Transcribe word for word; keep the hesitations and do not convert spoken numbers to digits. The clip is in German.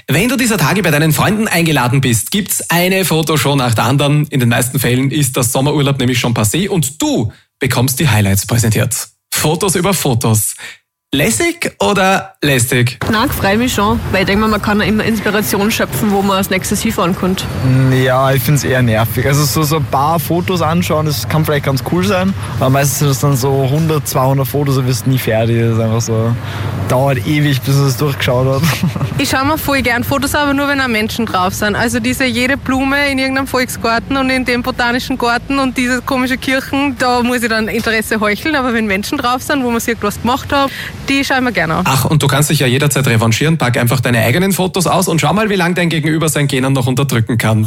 Wenn du dieser Tage bei deinen Freunden eingeladen bist, gibt's eine Fotoshow nach der anderen. In den meisten Fällen ist das Sommerurlaub nämlich schon passé und du bekommst die Highlights präsentiert. Fotos über Fotos. Lässig oder lästig? Nein, freue mich schon, weil ich denke mal, man kann ja immer Inspiration schöpfen, wo man als nächstes hinfahren könnte. Ja, ich finde es eher nervig. Also so, so ein paar Fotos anschauen, das kann vielleicht ganz cool sein, aber meistens sind das dann so hundert, zweihundert Fotos und wirst nie fertig. Das ist einfach so, dauert ewig, bis man es durchgeschaut hat. Ich schaue mir voll gern Fotos, aber nur wenn auch Menschen drauf sind. Also diese jede Blume in irgendeinem Volksgarten und in dem botanischen Garten und diese komische Kirchen, da muss ich dann Interesse heucheln, aber wenn Menschen drauf sind, wo man sich irgendwas gemacht hat, die schauen wir gerne an. Ach, und du kannst dich ja jederzeit revanchieren. Pack einfach deine eigenen Fotos aus und schau mal, wie lange dein Gegenüber sein Genen noch unterdrücken kann.